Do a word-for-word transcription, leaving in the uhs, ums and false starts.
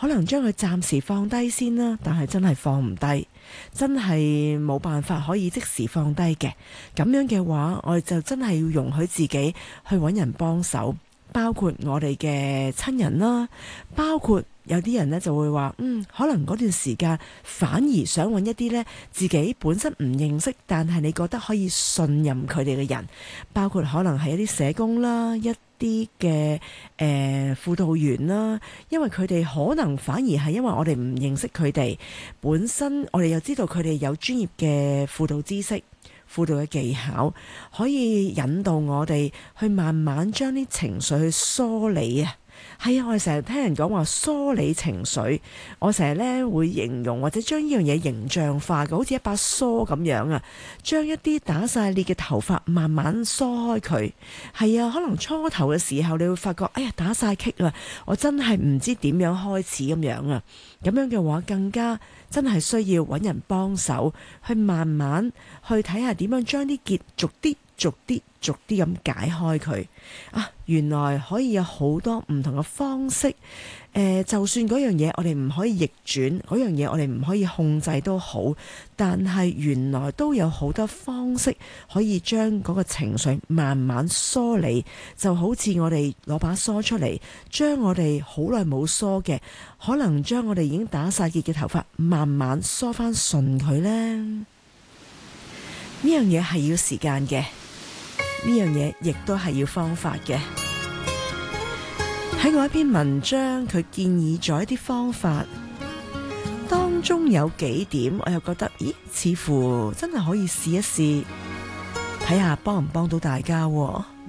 可能將佢暫時放低先啦，但係真係放唔低，真係冇辦法可以即時放低嘅。咁樣嘅話，我哋就真係要容許自己去揾人幫手，包括我哋嘅親人啦，包括有啲人呢就會話，嗯，可能嗰段時間反而想揾一啲呢自己本身唔認識，但係你覺得可以信任佢哋嘅人，包括可能係一啲社工啦，一啲嘅誒輔導員啦，因為佢哋可能反而係因為我哋唔認識佢哋，本身我哋又知道佢哋有專業嘅輔導知識、輔導嘅技巧，可以引導我哋去慢慢將啲情緒去梳理啊。係啊，我哋成日聽人講話梳理情緒，我成日咧會形容或者將呢樣嘢形象化嘅，好似一把梳咁樣啊，將一啲打晒裂嘅頭髮慢慢梳開佢。係啊，可能初頭嘅時候你會發覺，哎呀打晒棘啦，我真係唔知點樣開始咁樣啊。咁樣嘅話更加真係需要揾人幫手，去慢慢去睇下點樣將啲結逐啲逐啲逐啲咁解開佢啊！原來可以有好多唔同嘅方式，誒、呃，就算嗰樣嘢我哋唔可以逆轉，嗰樣嘢我哋唔可以控制都好，但係原來都有好多方式可以將嗰個情緒慢慢梳理，就好似我哋攞把梳出嚟，將我哋好耐冇梳嘅，可能將我哋已經打晒結嘅頭髮慢慢梳翻順佢呢。呢樣嘢係要時間嘅。呢樣嘢亦都係要方法嘅。喺我一篇文章，佢建議咗一啲方法，當中有幾點，我又覺得，咦，似乎真係可以試一試，睇下幫唔幫到大家喎。